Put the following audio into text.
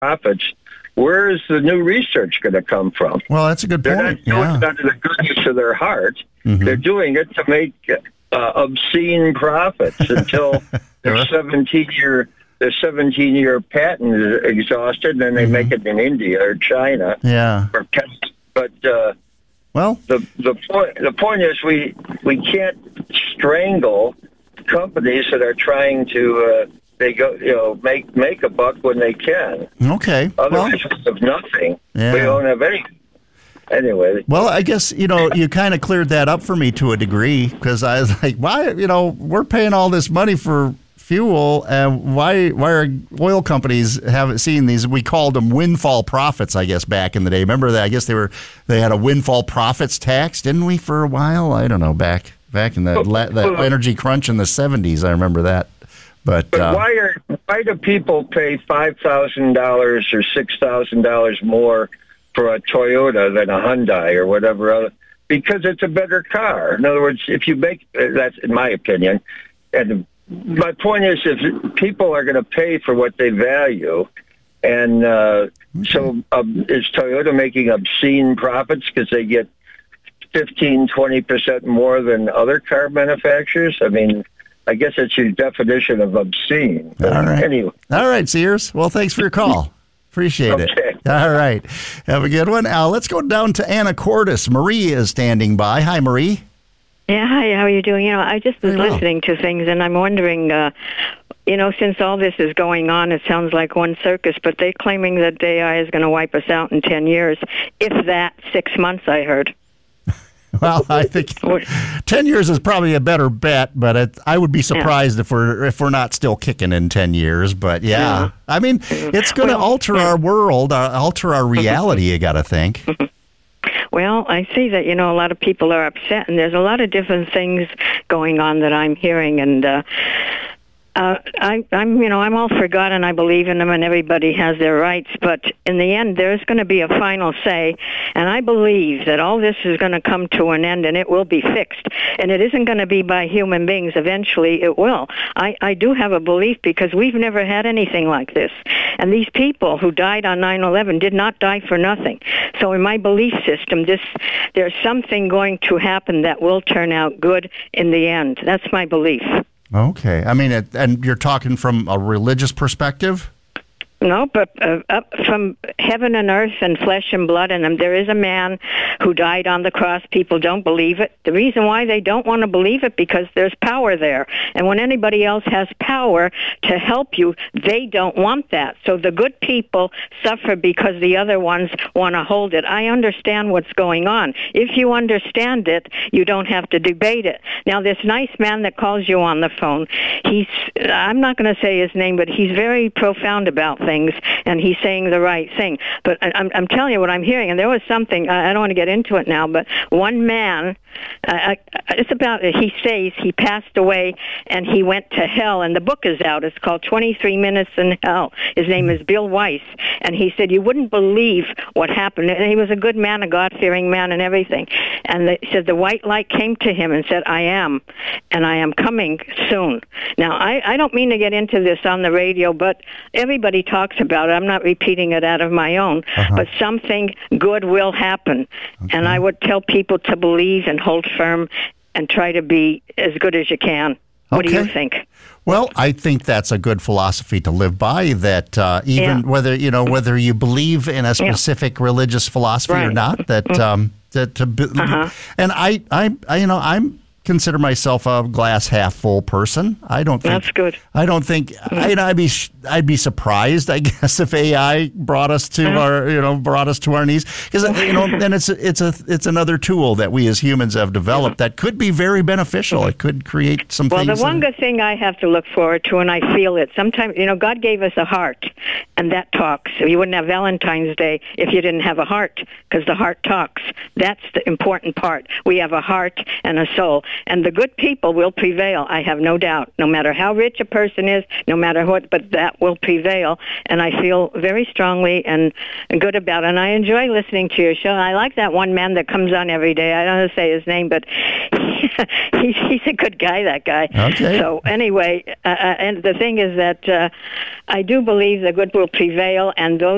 profits, where is the new research going to come from? Well, that's a good They're point. not doing it out of the goodness of their heart. Mm-hmm. They're doing it to make obscene profits until their 17-year patent is exhausted, and then they make it in India or China. Yeah. But well, the point is we can't strangle companies that are trying to make a buck when they can. Okay. Otherwise, we have nothing. Yeah. We don't have anything. Anyway. Well, I guess, you kind of cleared that up for me to a degree, because I was like, why, we're paying all this money for fuel, and why are oil companies haven't seen these? We called them windfall profits, I guess, back in the day. Remember that? I guess they had a windfall profits tax, didn't we, for a while? I don't know, back in the energy crunch in the 70s. I remember that. But why do people pay $5,000 or $6,000 more for a Toyota than a Hyundai or whatever other? Because it's a better car. In other words, if you make that's in my opinion, and my point is, if people are going to pay for what they value, and so is Toyota making obscene profits because they get 15-20% more than other car manufacturers? I mean, I guess it's your definition of obscene. All right. Anyway. All right, Sears. Well, thanks for your call. Appreciate it. All right. Have a good one. Let's go down to Anacortes. Marie is standing by. Hi, Marie. Yeah, hi. How are you doing? I just was listening to things, and I'm wondering, since all this is going on, it sounds like one circus, but they're claiming that AI is going to wipe us out in 10 years. If that, 6 months, I heard. Well, I think 10 years is probably a better bet, but I would be surprised if we're not still kicking in 10 years. But yeah. I mean, it's going to alter our world, alter our reality. You got to think. Well, I see that a lot of people are upset, and there's a lot of different things going on that I'm hearing, and I'm all for God, and I believe in Him, and everybody has their rights. But in the end, there's going to be a final say, and I believe that all this is going to come to an end, and it will be fixed. And it isn't going to be by human beings. Eventually, it will. I do have a belief, because we've never had anything like this. And these people who died on 9/11 did not die for nothing. So in my belief system, there's something going to happen that will turn out good in the end. That's my belief. Okay. I mean, and you're talking from a religious perspective? No, but up from heaven and earth and flesh and blood, and there is a man who died on the cross. People don't believe it. The reason why they don't want to believe it, because there's power there. And when anybody else has power to help you, they don't want that. So the good people suffer because the other ones want to hold it. I understand what's going on. If you understand it, you don't have to debate it. Now, this nice man that calls you on the phone, I'm not going to say his name, but he's very profound about things, and he's saying the right thing. But I'm telling you what I'm hearing, and there was something, I don't want to get into it now, but one man, he says he passed away and he went to hell, and the book is out. It's called 23 Minutes in Hell. His name is Bill Weiss, and he said, you wouldn't believe what happened. And he was a good man, a God-fearing man and everything. And he said the white light came to him and said, I am, and I am coming soon. Now, I don't mean to get into this on the radio, but everybody talks about it. I'm not repeating it out of my own, but something good will happen. Okay. And I would tell people to believe and hold firm and try to be as good as you can. What do you think? Well, I think that's a good philosophy to live by, that whether you believe in a specific religious philosophy or not, and I consider myself a glass half full person. I don't think that's good. I don't think I'd be surprised, I guess, if AI brought us to our knees, because then it's another tool that we as humans have developed that could be very beneficial. It could create some things. Well, the one good thing I have to look forward to, and I feel it sometimes, God gave us a heart, and that talks. You wouldn't have Valentine's Day if you didn't have a heart, because the heart talks. That's the important part. We have a heart and a soul. And the good people will prevail, I have no doubt, no matter how rich a person is, no matter what, but that will prevail. And I feel very strongly and good about it. And I enjoy listening to your show. I like that one man that comes on every day. I don't know to say his name, but he's a good guy, that guy. Okay. So anyway, and the thing is that I do believe the good will prevail, and those